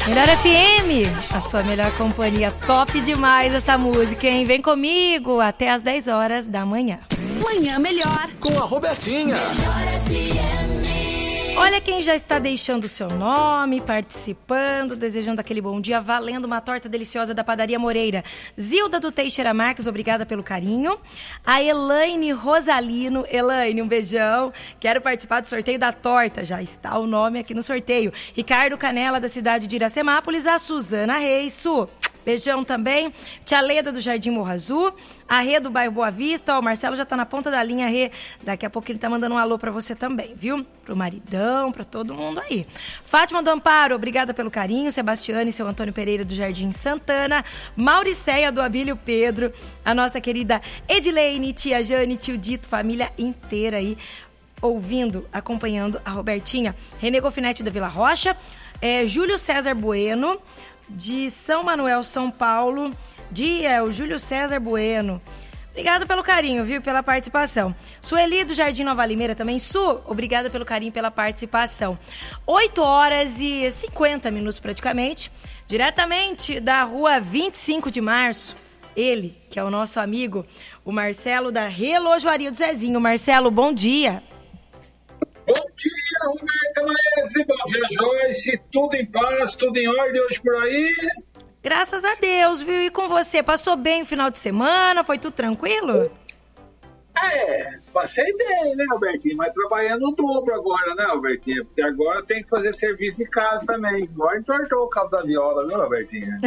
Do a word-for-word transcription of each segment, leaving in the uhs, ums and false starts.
Melhor F M, a sua melhor companhia. Top demais essa música, hein? Vem comigo até as dez horas da manhã. Manhã Melhor com a Robertinha. Melhor F M. Olha quem já está deixando o seu nome, participando, desejando aquele bom dia, valendo uma torta deliciosa da Padaria Moreira. Zilda do Teixeira Marques, obrigada pelo carinho. A Elaine Rosalino. Elaine, um beijão. Quero participar do sorteio da torta. Já está o nome aqui no sorteio. Ricardo Canela, da cidade de Iracemápolis. A Suzana Reis. Su, beijão também. Tia Leda do Jardim Morro Azul. A Rê do bairro Boa Vista. Ó, o Marcelo já tá na ponta da linha, Rê. Daqui a pouco ele tá mandando um alô pra você também, viu? Pro maridão, pra todo mundo aí. Fátima do Amparo, obrigada pelo carinho. Sebastiane e seu Antônio Pereira do Jardim Santana. Mauricéia do Abílio Pedro. A nossa querida Edileine, tia Jane, tio Dito, família inteira aí ouvindo, acompanhando a Robertinha. Renê Gofinete da Vila Rocha. É, Júlio César Bueno, de São Manuel, São Paulo. Dia, o Júlio César Bueno. Obrigada pelo carinho, viu? Pela participação. Sueli do Jardim Nova Limeira também. Su, obrigada pelo carinho, pela participação. oito horas e cinquenta minutos praticamente. Diretamente da rua vinte e cinco de março. Ele, que é o nosso amigo, o Marcelo da Relojoaria do Zezinho. Marcelo, bom dia. Bom dia, Roberta Maese. Bom dia, Joyce. Tudo em paz, tudo em ordem hoje por aí? Graças a Deus, viu? E com você? Passou bem o final de semana? Foi tudo tranquilo? É, passei bem, né, Albertinho? Mas trabalhando o dobro agora, né, Albertinho? Porque agora tem que fazer serviço de casa também. Agora entortou o cabo da viola, viu, Albertinho?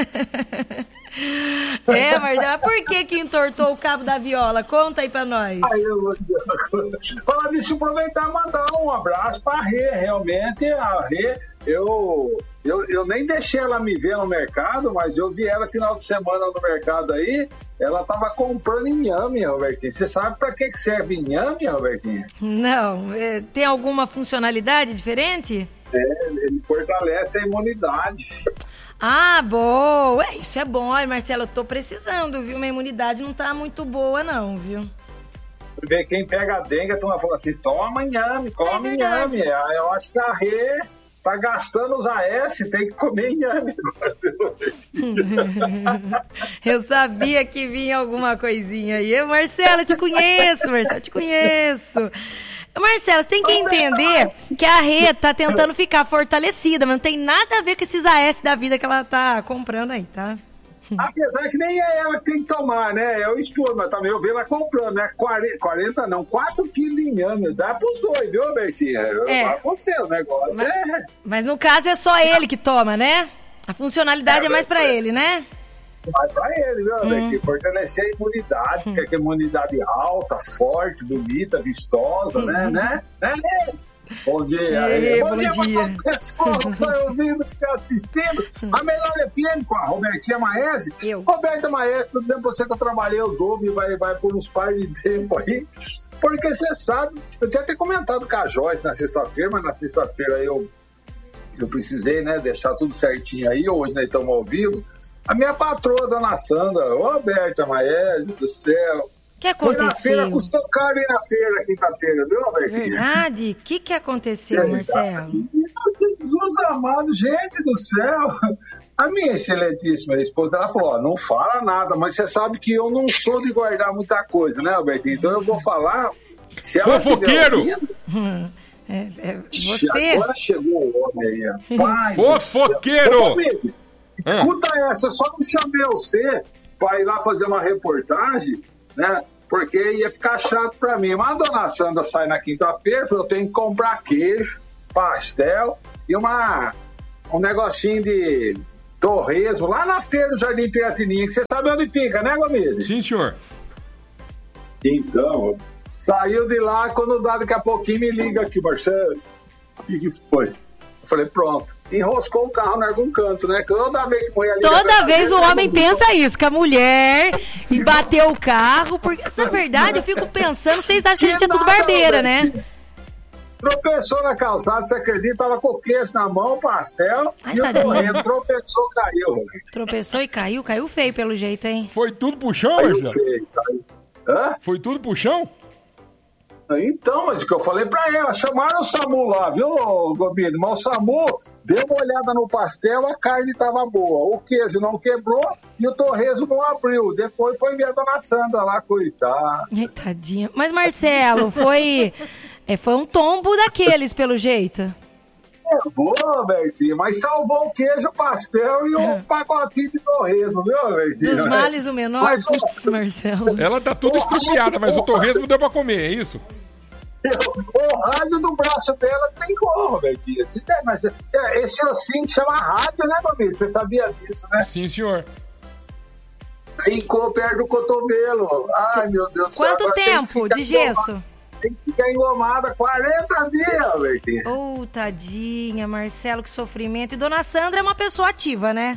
É, Marcelo, por que que entortou o cabo da viola? Conta aí pra nós. Aí eu vou dizer uma coisa. Falar disso, aproveitar e mandar um abraço pra Rê. Realmente, a Rê, eu... Eu, eu nem deixei ela me ver no mercado, mas eu vi ela final de semana no mercado aí, ela tava comprando inhame, Robertinho. Você sabe pra que que serve inhame, Robertinho? Não, é, tem alguma funcionalidade diferente? É, ele fortalece a imunidade. Ah, boa, é, isso é bom. Olha, Marcelo, eu tô precisando, viu? Minha imunidade não tá muito boa não, viu? Vê quem pega a dengue, a turma fala assim, toma inhame, come é inhame. Aí eu acho que a Rê tá gastando os A S, tem que comer inhame. Eu sabia que vinha alguma coisinha aí. Eu, Marcelo, te conheço, Marcelo, te conheço. Marcelo, você tem que entender que a Rê tá tentando ficar fortalecida, mas não tem nada a ver com esses A S da vida que ela tá comprando aí, tá? Apesar que nem é ela que tem que tomar, né? É o estudo, mas também eu vi ela comprando, né? quarenta, quarenta não, quatro quilos de inhame. Dá pros dois, viu, Bertinha? É. Vai você, o negócio mas, é... Mas no caso é só ele que toma, né? A funcionalidade é, é mais pra ele, né? Vai pra ele, viu, hum. Bertinha? Fortalecer a imunidade, hum. porque é imunidade alta, forte, bonita, vistosa, hum. né? né? né? Bom dia, Ei, bom, bom dia, dia. pessoal que está ouvindo, que está assistindo. A Melhor F M com a Robertinha Maese. Eu. Roberta Maese, tô dizendo pra você que eu trabalhei o dobro e vai, vai por uns par de tempo aí. Porque você sabe, eu tinha até comentado com a Joyce na sexta-feira, mas na sexta-feira eu, eu precisei, né, deixar tudo certinho aí. Hoje nós estamos ao vivo. A minha patroa, dona Sandra, Roberta Maese do céu. O que aconteceu? Na feira, custou caro ir na feira, quinta-feira, viu, Robertinha? Verdade? O que que aconteceu, Marcelo? Jesus amado, gente do céu. A minha excelentíssima esposa, ela falou, ó, não fala nada, mas você sabe que eu não sou de guardar muita coisa, né, Albertinho? Então eu vou falar... Se Fofoqueiro! Ouvindo, é, é, você... Agora chegou o homem aí. Pai Fofoqueiro! Ô, escuta ah. essa, eu só não chamei você para ir lá fazer uma reportagem, né? Porque ia ficar chato pra mim. Mas a dona Sandra sai na quinta-feira, eu tenho que comprar queijo, pastel e uma, um negocinho de torresmo lá na feira do Jardim Piratininha, que você sabe onde fica, né, Gomes? Sim, senhor. Então, saiu de lá, quando dá daqui a pouquinho me liga aqui, Marcelo. O que, que foi? Eu falei, pronto. Enroscou o carro em algum canto, né? Toda vez que mulher liga, Toda vez o homem pensa isso, que a mulher e bateu o carro, porque na verdade eu fico pensando, vocês acham que a gente é tudo barbeira, né? Tropeçou na calçada, você acredita? Tava com o queijo na mão, pastel, Ai, e tá o correndo, tropeçou, caiu. Tropeçou e caiu, caiu feio pelo jeito, hein? Foi tudo pro chão, Caiu Marcelo? feio, caiu. Hã? Foi tudo pro chão? Então, mas o que eu falei pra ela, chamaram o SAMU lá, viu, Gobido? Mas o SAMU deu uma olhada no pastel, a carne tava boa, o queijo não quebrou e o torresmo não abriu. Depois foi ver a dona Sandra lá, coitada. Ai, tadinha. Mas, Marcelo, foi, é, foi um tombo daqueles, pelo jeito. Vou, Bertinho, mas salvou o queijo, o pastel e o pacotinho de torresmo, viu, Bertinho? Dos males o menor? Mas, Putz, Marcelo. Ela tá tudo estrupiada, mas o torresmo deu pra comer, é isso? O rádio do braço dela tem como, Bertinho. Esse ossinho que chama rádio, né, Gobido? Você sabia disso, né? Sim, senhor. Trincou perto do cotovelo. Ai, meu Deus do céu. Quanto tempo de gesso? Tem que ficar engomada quarenta dias, Bertinho. Ô, oh, tadinha, Marcelo, que sofrimento. E dona Sandra é uma pessoa ativa, né?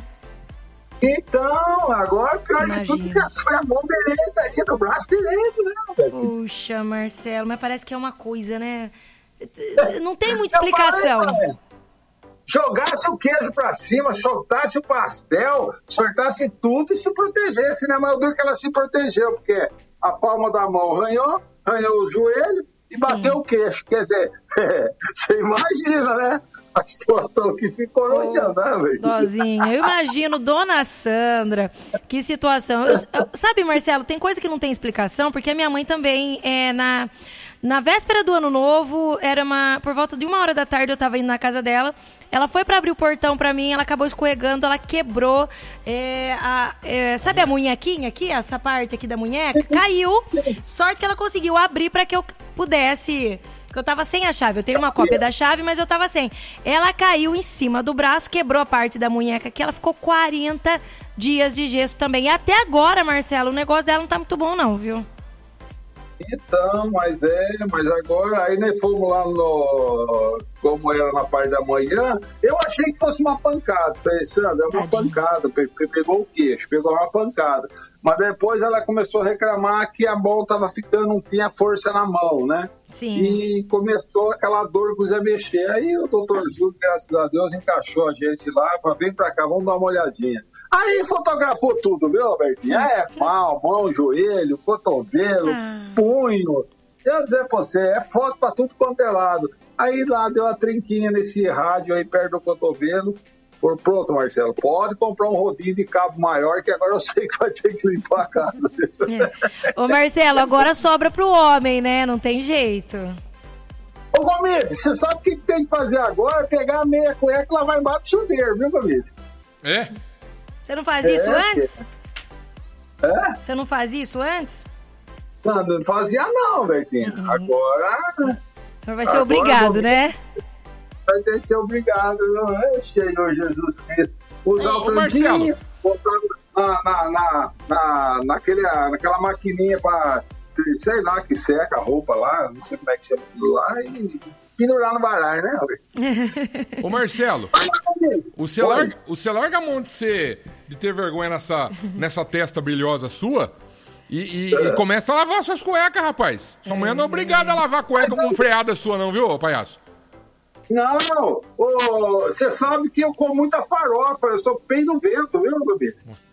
Então, agora pior Imagina. de tudo que foi a mão direita aí, do braço direito, né, Bertinho? Puxa, Marcelo, mas parece que é uma coisa, né? Não tem muita explicação. Falei, jogasse o queijo pra cima, soltasse o pastel, soltasse tudo e se protegesse, né? Mas o duro que ela se protegeu, porque a palma da mão arranhou, arranhou o joelho e bateu Sim. o queixo. Quer dizer, é, você imagina, né? A situação que ficou não tinha nada, velho. Dozinho, eu imagino, dona Sandra, que situação. Eu, eu, sabe, Marcelo, tem coisa que não tem explicação, porque a minha mãe também, é, na, na véspera do ano novo, era uma, por volta de uma hora da tarde, eu tava indo na casa dela, ela foi pra abrir o portão pra mim, ela acabou escorregando, ela quebrou, é, a, é, sabe a munhequinha aqui, essa parte aqui da munheca? Caiu, sorte que ela conseguiu abrir pra que eu pudesse... Eu tava sem a chave, eu tenho uma cópia da chave, mas eu tava sem. Ela caiu em cima do braço, quebrou a parte da munheca aqui, ela ficou quarenta dias de gesso também. E até agora, Marcelo, o negócio dela não tá muito bom não, viu? Então, mas é, mas agora, aí nós fomos lá no, como era na parte da manhã, eu achei que fosse uma pancada, pensando, é uma Tadinho. pancada, pegou o queixo, pegou uma pancada. Mas depois ela começou a reclamar que a mão tava ficando, não tinha força na mão, né? Sim. E começou aquela dor que você mexer. Aí o doutor Júlio, graças a Deus, encaixou a gente lá, pra vem pra cá, vamos dar uma olhadinha. Aí fotografou tudo, viu, Albertinho? É, pau, mão, joelho, cotovelo, ah. punho. Eu dizer pra você, é foto pra tudo quanto é lado. Aí lá deu uma trinquinha nesse rádio aí perto do cotovelo. Por pronto, Marcelo, pode comprar um rodinho de cabo maior, que agora eu sei que vai ter que limpar a casa. É. Ô, Marcelo, agora sobra pro homem, né? Não tem jeito. Ô, Gomide, você sabe o que tem que fazer agora? É pegar a meia cueca e lavar embaixo do chuveiro, viu, Gomide? É? Você não faz isso é, antes? É? Você não faz isso antes? Não, não fazia não, Bertinho. Uhum. Agora... Agora vai ser agora obrigado, né? Vai ter que ser obrigado. Senhor Jesus Cristo. Usar ô, o tantinho, botar na, na, na, na, naquele, naquela maquininha pra, sei lá, que seca a roupa lá, não sei como é que chama aquilo lá, e pendurar no baralho, né? Ô, Marcelo, você larga, você larga a mão de, ser, de ter vergonha nessa, nessa testa brilhosa sua e, e, é. e começa a lavar suas cuecas, rapaz. Sua mulher não é obrigada a lavar a cueca com freada sua, não, viu, palhaço? Não, não. Você sabe que eu como muita farofa, eu sou peido no vento, viu, bebê?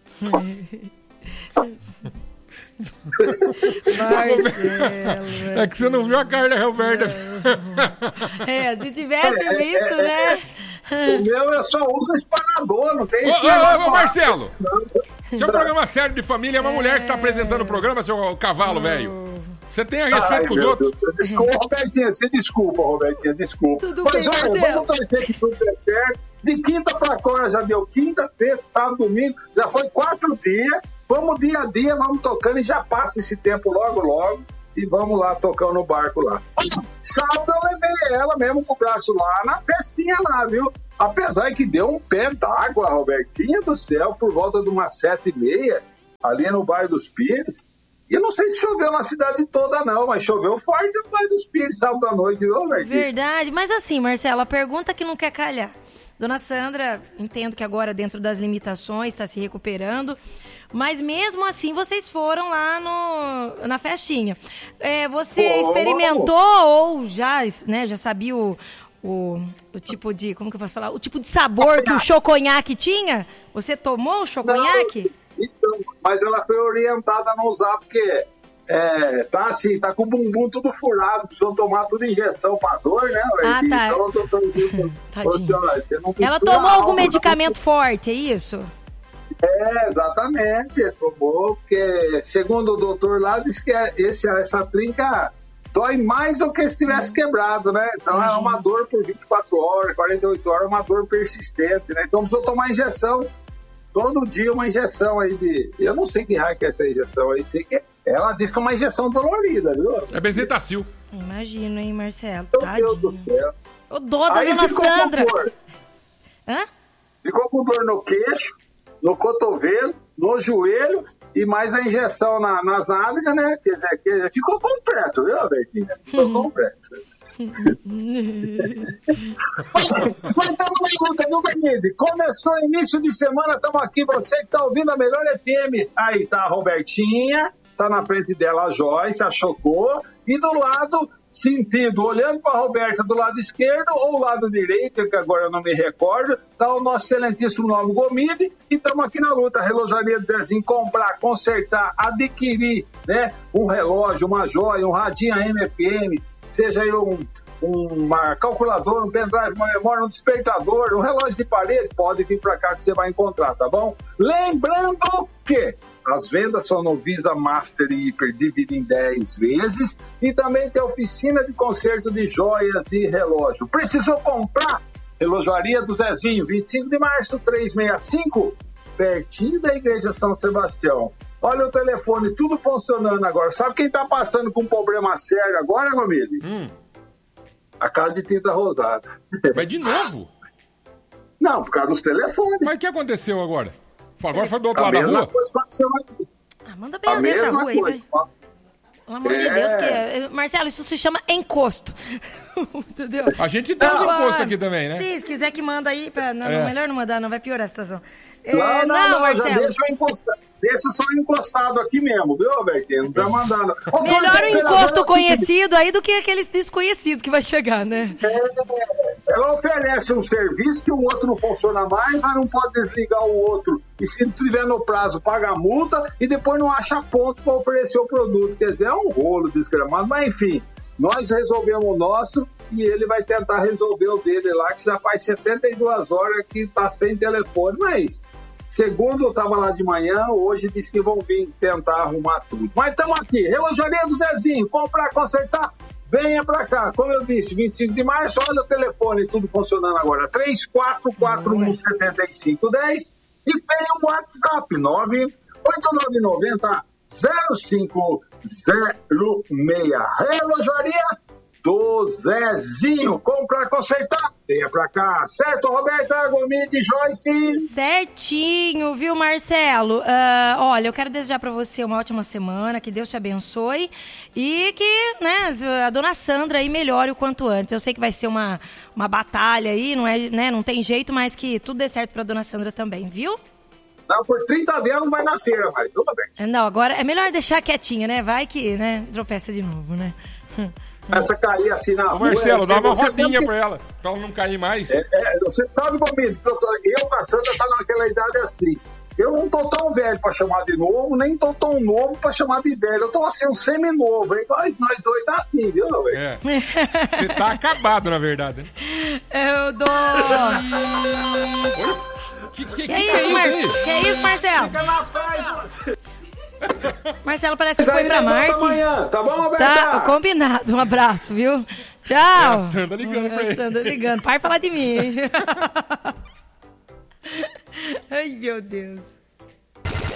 Marcelo, é que você não viu a cara da Roberta. É, se tivesse é, visto, é, né? É, o meu eu só uso espanador, não tem... Ô, ô, ô, Marcelo! Seu programa sério de família é uma é... mulher que tá apresentando o programa, seu cavalo, velho. Você tem a respeito Ai, com os outros? Deus. Desculpa, Robertinha, se desculpa, Robertinha, desculpa. Tudo Mas bem, olha, vamos torcer que tudo dê certo. De quinta pra agora já deu quinta, sexta, sábado, domingo, já foi quatro dias. Vamos dia a dia, vamos tocando e já passa esse tempo logo, logo. E vamos lá, tocando no barco lá. Sábado eu levei ela mesmo com o braço lá na festinha lá, viu? Apesar que deu um pé d'água, Robertinha do céu, por volta de umas sete e meia, ali no bairro dos Pires. E eu não sei se choveu na cidade toda, não, mas choveu forte no bairro dos Pires, sábado à noite, viu, Robertinha? Verdade, mas assim, Marcelo, a pergunta que não quer calhar. Dona Sandra, entendo que agora dentro das limitações está se recuperando, mas mesmo assim vocês foram lá no, na festinha. É, você oh, experimentou oh. ou já, né, já sabia o, o, o tipo de, como que eu posso falar? O tipo de sabor que o choconhaque tinha? Você tomou o choconhaque? Então, mas ela foi orientada a não usar, porque É, tá assim, tá com o bumbum tudo furado, precisou tomar tudo injeção pra dor, né? Ah, tá. Então, o doutor disse, Tadinho. olha, você não Ela mistura tomou algum álcool, medicamento forte, é isso? É, exatamente, tomou, porque segundo o doutor lá, disse que esse, essa trinca dói mais do que se tivesse quebrado, né? Então Imagina. É uma dor por vinte e quatro horas, quarenta e oito horas, uma dor persistente, né? Então precisou tomar injeção, todo dia uma injeção aí de... Eu não sei que raio que é essa injeção aí, sei que ela disse que é uma injeção dolorida, viu? É Bezetacil. Imagino, hein, Marcelo? Meu Tadinho. Deus do céu. O dó da aí dona ficou Sandra. Com dor. Hã? Ficou com dor no queixo, no cotovelo, no joelho e mais a injeção na, nas nádegas, né? Quer dizer, que ficou completo, viu, Bertinha? Ficou completo. Mas estamos na luta, viu, Benide? Começou início de semana, estamos aqui. Você que está ouvindo a Melhor F M. Aí tá a Robertinha, tá na frente dela a Joyce, a Chocô, e do lado, sentido, olhando para a Roberta do lado esquerdo ou lado direito, que agora eu não me recordo, tá o nosso excelentíssimo nome Gomide, e estamos aqui na luta. A relojaria do Zezinho, comprar, consertar, adquirir, né? Um relógio, uma joia, um radinho A M F M, seja aí um, uma calculadora, um pendrive, uma memória, um despertador, um relógio de parede, pode vir para cá que você vai encontrar, tá bom? Lembrando que as vendas são no Visa, Master e Hiper, dividem em dez vezes, e também tem oficina de conserto de joias e relógio. Precisou comprar? Relojaria do Zezinho, vinte e cinco de março, trezentos e sessenta e cinco, pertinho da Igreja São Sebastião. Olha o telefone, tudo funcionando agora. Sabe quem tá passando com um problema sério agora, Gomide? Hum. A casa de tinta rosada. Mas de novo? Não, por causa dos telefones. Mas o que aconteceu agora? Agora foi do outro A lado da mesma rua? coisa aconteceu aqui. Ah, manda A benzer essa mesma rua aí, coisa. vai. Pelo amor É. de Deus, que... Marcelo, isso se chama encosto. Entendeu? A gente tem uns Não, encostos ah, aqui também, né? Sim, se quiser que manda aí, pra... não, É. melhor não mandar, não vai piorar a situação. É, Não, não, não, já Marcelo. deixa eu encostar. Deixa só encostado aqui mesmo, viu, Albertinho? Não tá mandando. Ô, Melhor o Dona encosto Dona- conhecido aí do que aqueles desconhecidos que vai chegar, né? É, ela oferece um serviço que o outro não funciona mais, mas não pode desligar o outro. E se tiver no prazo, paga a multa e depois não acha ponto para oferecer o produto. Quer dizer, é um rolo desgramado, mas enfim, nós resolvemos o nosso e ele vai tentar resolver o dele lá, que já faz setenta e duas horas que tá sem telefone, mas segundo eu estava lá de manhã, hoje disse que vão vir tentar arrumar tudo. Mas estamos aqui, relojaria do Zezinho, comprar, consertar, venha pra cá. Como eu disse, vinte e cinco de março, olha o telefone, tudo funcionando agora, três quatro quatro um sete cinco um zero e tem o WhatsApp, nove oito nove nove zero zero cinco zero seis. Relojaria do Zezinho, comprar, consertar, venha pra cá, certo, Roberta, Gomide, Joyce? Certinho, viu, Marcelo? Ah, olha, eu quero desejar pra você uma ótima semana, que Deus te abençoe e que, né, a dona Sandra aí melhore o quanto antes. Eu sei que vai ser uma, uma batalha aí, não é, né, não tem jeito, mas que tudo dê certo pra dona Sandra também, viu? Não, por trinta dela não vai na feira, mas tudo bem. Não, agora é melhor deixar quietinha, né? Vai que, né, tropeça de novo, né? Essa cair assim na Ô, rua... Marcelo, é, dá uma você rodinha sempre- pra ela, pra ela não cair mais. É, é, você sabe, Gomide, que eu, tô, eu com a Sandra tá naquela idade assim. Eu não tô tão velho pra chamar de novo, nem tô tão novo pra chamar de velho. Eu tô assim, um semi-novo, hein? Nós, nós dois tá assim, viu, velho? É. Você tá acabado, na verdade, né? Eu dou... Que, que, Que, que, é que isso, é isso Mar... aí? que é isso, Marcelo? Marcelo parece que foi pra Marte. Amanhã, tá bom, Roberta? Tá, combinado. Um abraço, viu? Tchau. É a Sandra ligando pra É a ele. Sandra ligando. Para de falar de mim. Ai, meu Deus.